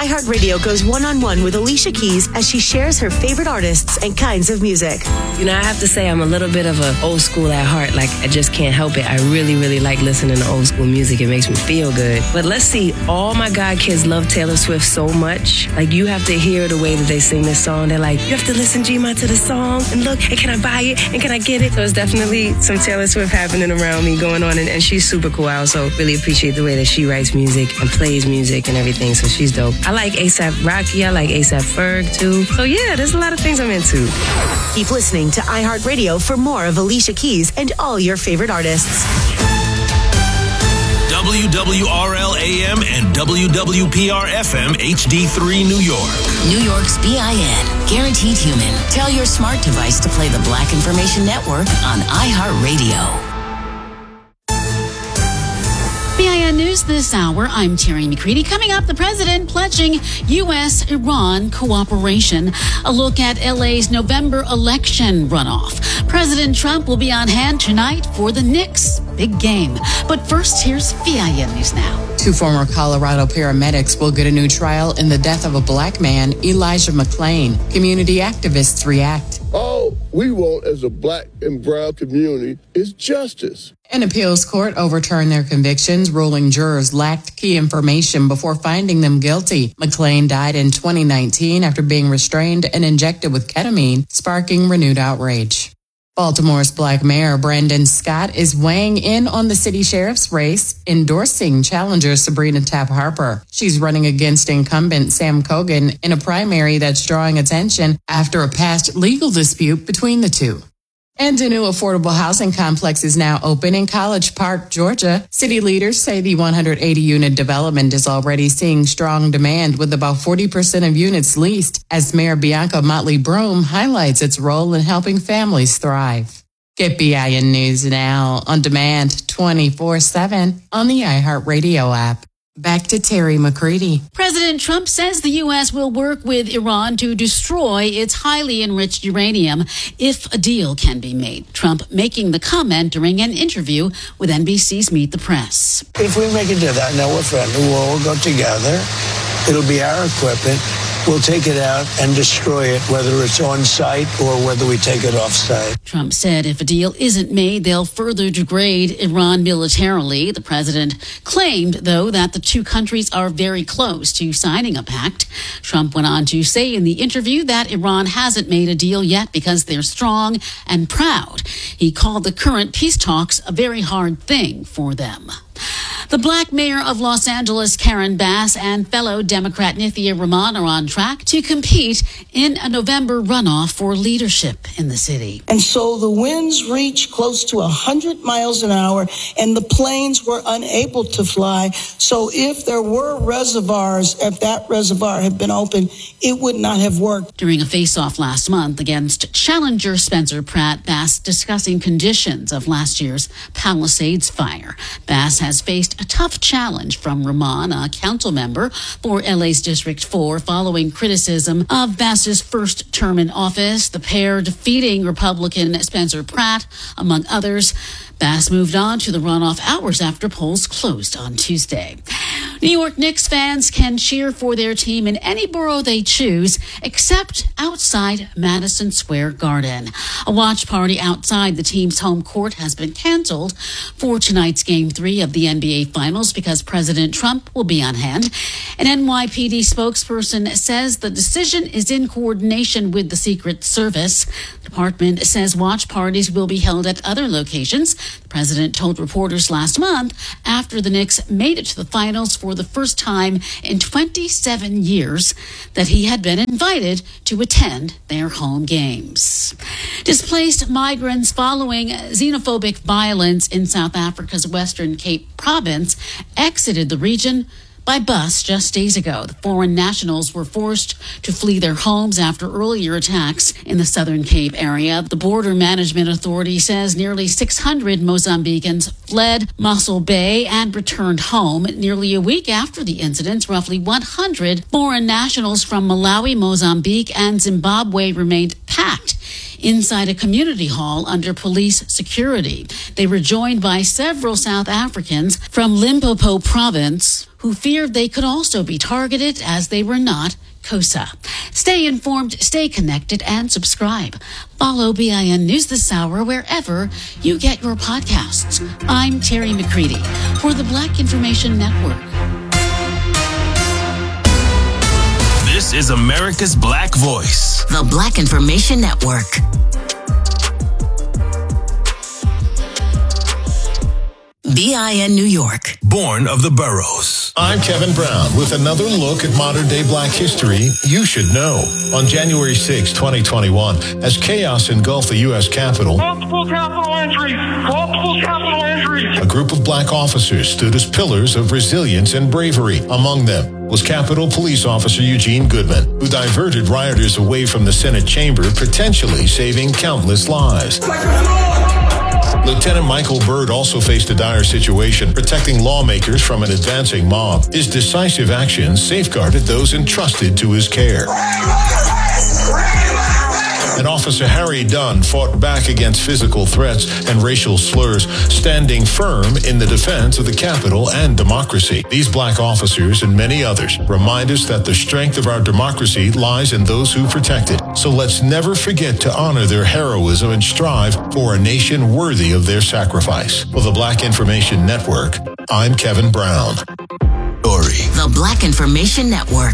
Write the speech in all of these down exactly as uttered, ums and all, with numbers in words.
iHeartRadio goes one-on-one with Alicia Keys as she shares her favorite artists and kinds of music. You know, I have to say I'm a little bit of an old school at heart. Like, I just can't help it. I really, really like listening to old school music. It makes me feel good. But let's see, all my God kids love Taylor Swift so much. Like, you have to hear the way that they sing this song. They're like, you have to listen, G-Ma, to the song. And look, and can I buy it? And can I get it? So it's definitely some Taylor Swift happening around me going on. And, and she's super cool. I also really appreciate the way that she writes music and plays music and everything. So she's dope. I like A$AP Rocky. I like A$AP Ferg, too. So yeah, there's a lot of things I'm into. Keep listening to iHeartRadio for more of Alicia Keys and all your favorite artists. W W R L A M and W W P R F M H D three New York. New York's B I N. Guaranteed Human. Tell your smart device to play the Black Information Network on iHeartRadio. B I N News this hour. I'm Terry McCready. Coming up, the president pledging U S Iran cooperation. A look at L A's November election runoff. President Trump will be on hand tonight for the Knicks' big game. But first, here's B I N News Now. Two former Colorado paramedics will get a new trial in the death of a black man, Elijah McClain. Community activists react. All we want as a black and brown community is justice. An appeals court overturned their convictions, ruling jurors lacked key information before finding them guilty. McClain died in twenty nineteen after being restrained and injected with ketamine, sparking renewed outrage. Baltimore's Black Mayor Brandon Scott is weighing in on the city sheriff's race, endorsing challenger Sabrina Tapp Harper. She's running against incumbent Sam Cogan in a primary that's drawing attention after a past legal dispute between the two. And a new affordable housing complex is now open in College Park, Georgia. City leaders say the one hundred eighty unit development is already seeing strong demand, with about forty percent of units leased, as Mayor Bianca Motley Broom highlights its role in helping families thrive. Get B I N News now on demand twenty-four seven on the iHeartRadio app. Back to Terry McCready. President Trump says the U S will work with Iran to destroy its highly enriched uranium if a deal can be made. Trump making the comment during an interview with N B C's Meet the Press. If we make it to that, now we're friendly, we'll all go together. It'll be our equipment. We'll take it out and destroy it, whether it's on site or whether we take it off site. Trump said if a deal isn't made, they'll further degrade Iran militarily. The president claimed, though, that the two countries are very close to signing a pact. Trump went on to say in the interview that Iran hasn't made a deal yet because they're strong and proud. He called the current peace talks a very hard thing for them. The black mayor of Los Angeles, Karen Bass, and fellow Democrat Nithya Rahman are on track to compete in a November runoff for leadership in the city. And so the winds reached close to one hundred miles an hour, and the planes were unable to fly. So if there were reservoirs, if that reservoir had been open, it would not have worked. During a face-off last month against challenger Spencer Pratt, Bass discussing conditions of last year's Palisades fire. Bass has faced a tough challenge from Rahman, a council member for L A's District four, following criticism of Bass's first term in office, the pair defeating Republican Spencer Pratt, among others. Bass moved on to the runoff hours after polls closed on Tuesday. New York Knicks fans can cheer for their team in any borough they choose, except outside Madison Square Garden. A watch party outside the team's home court has been canceled for tonight's Game three of the N B A Finals because President Trump will be on hand. An N Y P D spokesperson says the decision is in coordination with the Secret Service. The department says watch parties will be held at other locations. The president told reporters last month after the Knicks made it to the finals for the first time in twenty-seven years that he had been invited to attend their home games. Displaced migrants following xenophobic violence in South Africa's Western Cape province exited the region by bus just days ago. The foreign nationals were forced to flee their homes after earlier attacks in the Southern Cape area. The Border Management Authority says nearly six hundred Mozambicans fled Mossel Bay and returned home. Nearly a week after the incidents, roughly one hundred foreign nationals from Malawi, Mozambique, and Zimbabwe remained packed inside a community hall under police security. They were joined by several South Africans from Limpopo province who feared they could also be targeted as they were not COSA. Stay informed, stay connected, and subscribe. Follow B I N News This Hour wherever you get your podcasts. I'm Terry McCready for the Black Information Network. This is America's Black Voice. The Black Information Network. B I N New York. Born of the boroughs. I'm Kevin Brown with another look at modern-day black history you should know. On January sixth, twenty twenty-one, as chaos engulfed the U S Capitol, multiple capital entries, multiple capital entries. A group of black officers stood as pillars of resilience and bravery. Among them was Capitol Police Officer Eugene Goodman, who diverted rioters away from the Senate chamber, potentially saving countless lives. Lieutenant Michael Byrd also faced a dire situation, protecting lawmakers from an advancing mob. His decisive actions safeguarded those entrusted to his care. And Officer Harry Dunn fought back against physical threats and racial slurs, standing firm in the defense of the Capitol and democracy. These black officers and many others remind us that the strength of our democracy lies in those who protect it. So let's never forget to honor their heroism and strive for a nation worthy of their sacrifice. For the Black Information Network, I'm Kevin Brown. Story. The Black Information Network.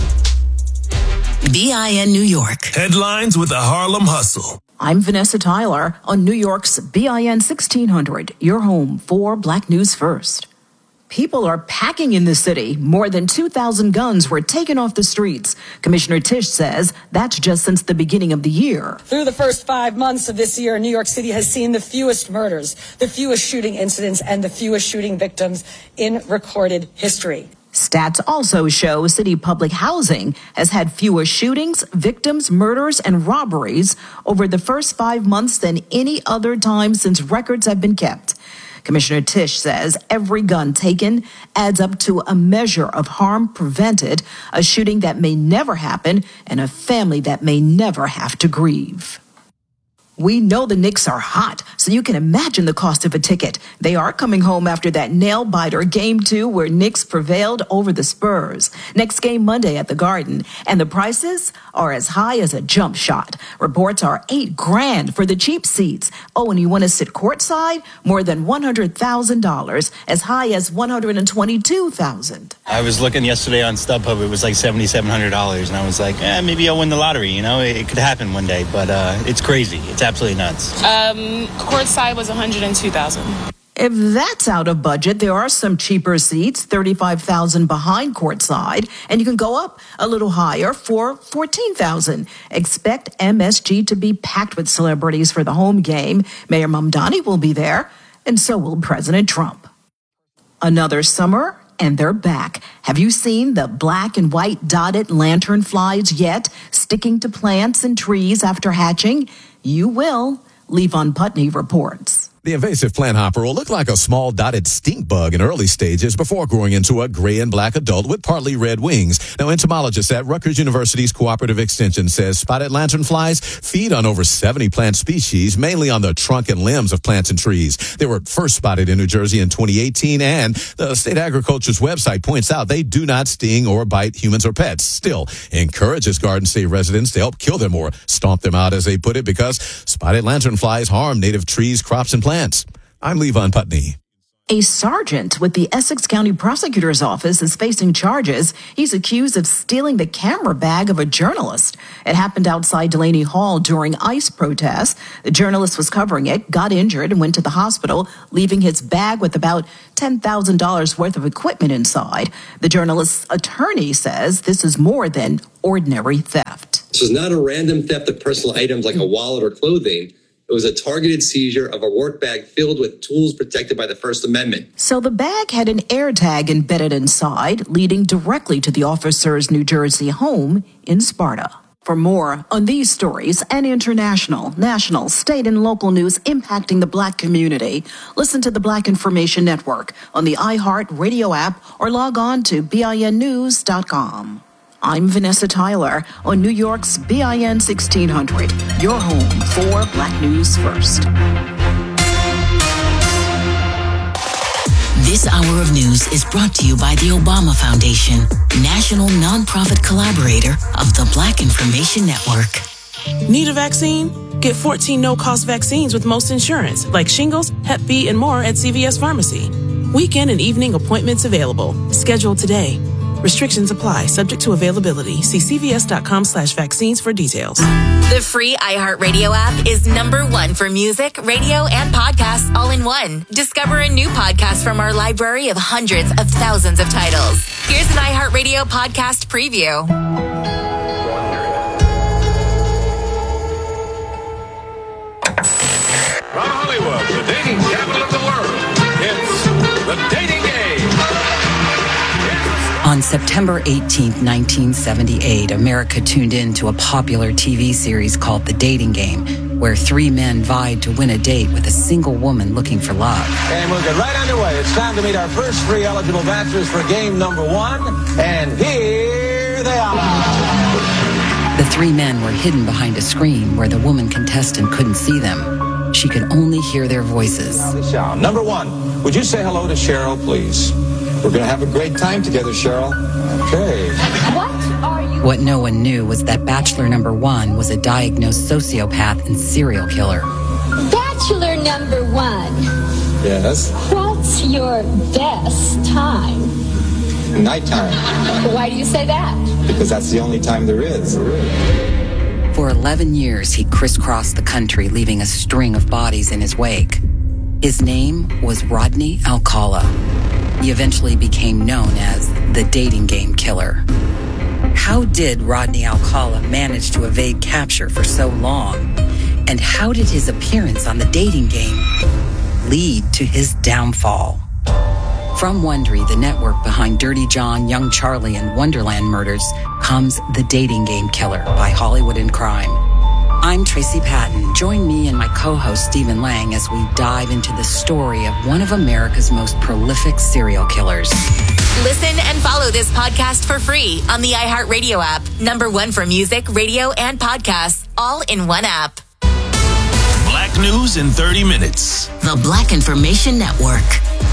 B I N New York. Headlines with the Harlem Hustle. I'm Vanessa Tyler on New York's B I N sixteen hundred, your home for Black News First. People are packing in the city. More than two thousand guns were taken off the streets. Commissioner Tisch says that's just since the beginning of the year. Through the first five months of this year, New York City has seen the fewest murders, the fewest shooting incidents, and the fewest shooting victims in recorded history. Stats also show city public housing has had fewer shootings, victims, murders, and robberies over the first five months than any other time since records have been kept. Commissioner Tisch says every gun taken adds up to a measure of harm prevented, a shooting that may never happen, and a family that may never have to grieve. We know the Knicks are hot, so you can imagine the cost of a ticket. They are coming home after that nail-biter Game two where Knicks prevailed over the Spurs. Next game Monday at the Garden, and the prices are as high as a jump shot. Reports are eight grand for the cheap seats. Oh, and you want to sit courtside? More than one hundred thousand dollars, as high as one hundred twenty-two thousand dollars. I was looking yesterday on StubHub, it was like seven thousand seven hundred dollars, and I was like, eh, maybe I'll win the lottery, you know? It, it could happen one day, but uh, it's crazy. It's absolutely nuts. Um, courtside was one hundred two thousand dollars. If that's out of budget, there are some cheaper seats, thirty-five thousand dollars behind courtside, and you can go up a little higher for fourteen thousand dollars. Expect M S G to be packed with celebrities for the home game. Mayor Mamdani will be there, and so will President Trump. Another summer, and they're back. Have you seen the black and white dotted lanternflies yet, sticking to plants and trees after hatching? You will. Levon Putney reports. The invasive plant hopper will look like a small dotted stink bug in early stages before growing into a gray and black adult with partly red wings. Now, entomologists at Rutgers University's Cooperative Extension says spotted lanternflies feed on over seventy plant species, mainly on the trunk and limbs of plants and trees. They were first spotted in New Jersey in twenty eighteen, and the state agriculture's website points out they do not sting or bite humans or pets. Still encourages Garden State residents to help kill them or stomp them out, as they put it, because spotted lanternflies harm native trees, crops, and plants. I'm Levon Putney. A sergeant with the Essex County Prosecutor's Office is facing charges. He's accused of stealing the camera bag of a journalist. It happened outside Delaney Hall during ICE protests. The journalist was covering it, got injured, and went to the hospital, leaving his bag with about ten thousand dollars worth of equipment inside. The journalist's attorney says this is more than ordinary theft. This is not a random theft of personal items like a wallet or clothing. It was a targeted seizure of a work bag filled with tools protected by the First Amendment. So the bag had an air tag embedded inside, leading directly to the officer's New Jersey home in Sparta. For more on these stories and international, national, state, and local news impacting the Black community, listen to the Black Information Network on the iHeart Radio app or log on to B I N news dot com. I'm Vanessa Tyler on New York's B I N sixteen hundred, your home for Black News First. This hour of news is brought to you by the Obama Foundation, national nonprofit collaborator of the Black Information Network. Need a vaccine? Get fourteen no-cost vaccines with most insurance, like shingles, Hep B, and more at C V S Pharmacy. Weekend and evening appointments available. Schedule today. Restrictions apply, subject to availability. See cvs.com slash vaccines for details. The free iHeartRadio app is number one for music, radio, and podcasts all in one. Discover a new podcast from our library of hundreds of thousands of titles. Here's an iHeartRadio podcast preview. From Hollywood, the dating capital of the world, it's The Dating Game. On September eighteenth, nineteen seventy-eight, America tuned in to a popular T V series called The Dating Game, where three men vied to win a date with a single woman looking for love. And we'll get right underway. It's time to meet our first three eligible bachelors for game number one. And here they are. The three men were hidden behind a screen where the woman contestant couldn't see them. She could only hear their voices. Number one, would you say hello to Cheryl, please? We're going to have a great time together, Cheryl. Okay. What are you? What no one knew was that bachelor number one was a diagnosed sociopath and serial killer. Bachelor number one. Yes? What's your best time? Nighttime. Why do you say that? Because that's the only time there is. For eleven years, he crisscrossed the country, leaving a string of bodies in his wake. His name was Rodney Alcala. He eventually became known as the Dating Game Killer. How did Rodney Alcala manage to evade capture for so long? And how did his appearance on the dating game lead to his downfall? From Wondery, the network behind Dirty John, Young Charlie, and Wonderland Murders, comes The Dating Game Killer by Hollywood and Crime. I'm Tracy Patton. Join me and my co-host Stephen Lang as we dive into the story of one of America's most prolific serial killers. Listen and follow this podcast for free on the iHeartRadio app. Number one for music, radio, and podcasts, all in one app. Black news in thirty minutes. The Black Information Network.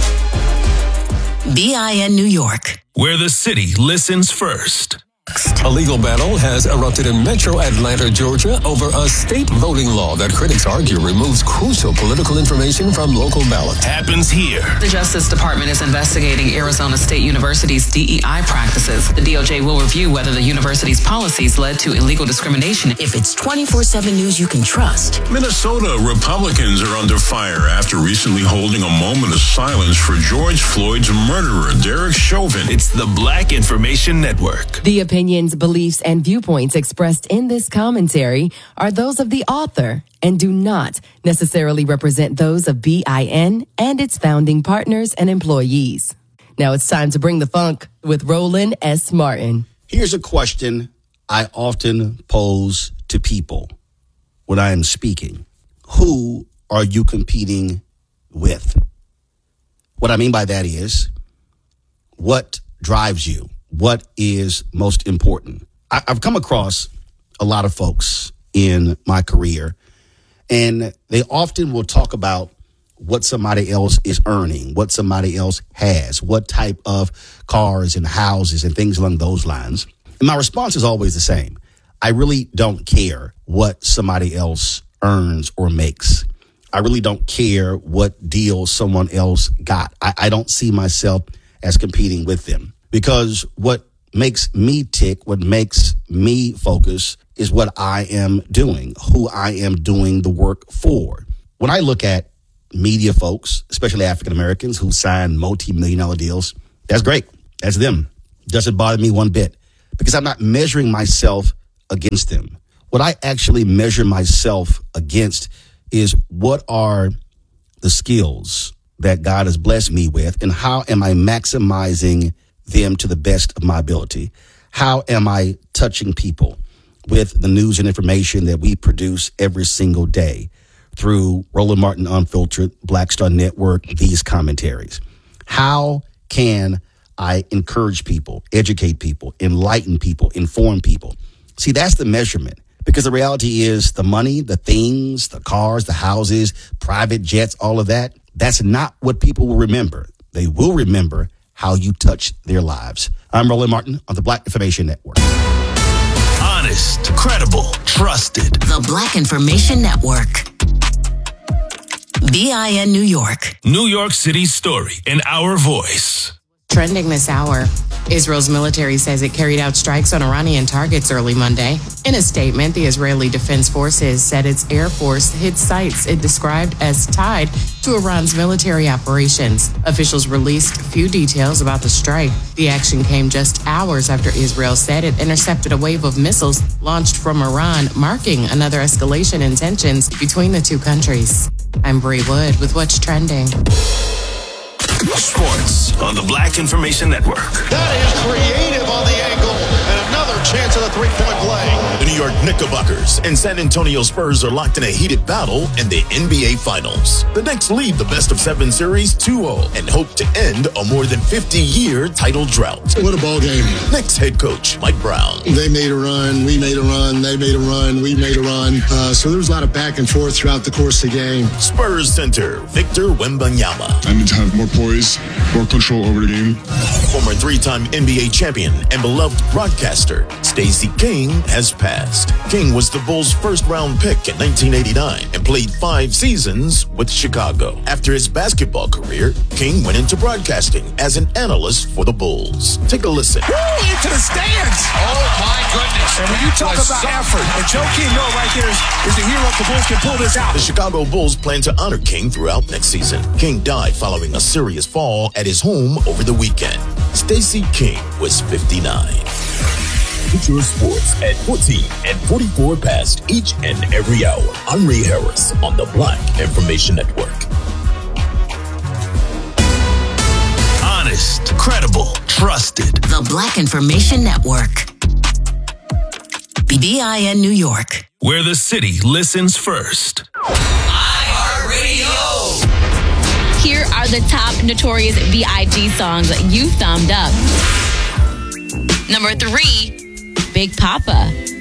B I N New York, where the city listens first. A legal battle has erupted in metro Atlanta, Georgia, over a state voting law that critics argue removes crucial political information from local ballots. Happens here. The Justice Department is investigating Arizona State University's D E I practices. The D O J will review whether the university's policies led to illegal discrimination. If it's twenty-four seven news you can trust. Minnesota Republicans are under fire after recently holding a moment of silence for George Floyd's murderer, Derek Chauvin. It's the Black Information Network. The opinions, beliefs, and viewpoints expressed in this commentary are those of the author and do not necessarily represent those of B I N and its founding partners and employees. Now it's time to bring the funk with Roland S. Martin. Here's a question I often pose to people when I am speaking. Who are you competing with? What I mean by that is, what drives you? What is most important? I, I've come across a lot of folks in my career, and they often will talk about what somebody else is earning, what somebody else has, what type of cars and houses and things along those lines. And my response is always the same. I really don't care what somebody else earns or makes. I really don't care what deal someone else got. I, I don't see myself as competing with them. Because what makes me tick, what makes me focus is what I am doing, who I am doing the work for. When I look at media folks, especially African Americans who sign multi-million dollar deals, that's great. That's them. Doesn't bother me one bit because I'm not measuring myself against them. What I actually measure myself against is what are the skills that God has blessed me with and how am I maximizing them to the best of my ability? How am I touching people with the news and information that we produce every single day through Roland Martin Unfiltered, Black Star Network, these commentaries? How can I encourage people, educate people, enlighten people, inform people. See, that's the measurement. Because the reality is the money, the things, the cars, the houses, private jets, all of that, that's not what people will remember. They will remember how you touched their lives. I'm Roland Martin on the Black Information Network. Honest, credible, trusted. The Black Information Network. B I N New York. New York City's story in our voice. Trending this hour, Israel's military says it carried out strikes on Iranian targets early Monday. In a statement, the Israeli Defense Forces said its Air Force hit sites it described as tied to Iran's military operations. Officials released few details about the strike. The action came just hours after Israel said it intercepted a wave of missiles launched from Iran, marking another escalation in tensions between the two countries. I'm Bree Wood with What's Trending. Sports on the Black Information Network. That is creative on the angle, and another chance at a three-point play. The New York Knickerbockers and San Antonio Spurs are locked in a heated battle in the N B A Finals. The Knicks lead the best-of-seven series two oh and hope to end a more than fifty-year title drought. What a ball game. Knicks head coach Mike Brown. They made a run, we made a run, they made a run, we made a run. Uh, so there was a lot of back and forth throughout the course of the game. Spurs center Victor Wembanyama. I need to have more poise, more control over the game. Former three-time N B A champion and beloved broadcaster Stacey King has passed. King was the Bulls' first-round pick in nineteen eighty-nine and played five seasons with Chicago. After his basketball career, King went into broadcasting as an analyst for the Bulls. Take a listen. Woo, into the stands! Oh, my goodness. And when you talk about effort, and Joe King, no, right here is, is the hero if the Bulls can pull this out. The Chicago Bulls plan to honor King throughout next season. King died following a serious fall at his home over the weekend. Stacey King was fifty-nine. Get your sports at fourteen and forty-four past each and every hour. I'm Ray Harris on the Black Information Network. Honest, credible, trusted. The Black Information Network. B I N New York. Where the city listens first. iHeartRadio. Here are the top Notorious B I G songs you thumbed up. Number three, Big Papa.